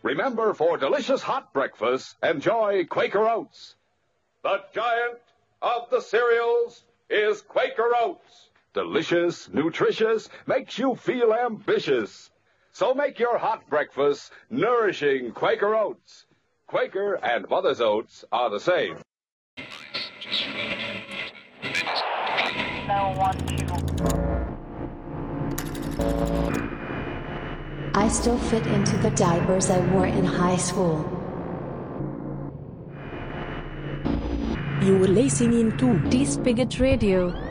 Remember, for delicious hot breakfast, enjoy Quaker Oats. The giant of the cereals is Quaker Oats. Delicious, nutritious, makes you feel ambitious. So make your hot breakfast nourishing Quaker Oats. Quaker and Mother's Oats are the same. I still fit into the diapers I wore in high school. You're listening to D-Spigot Radio.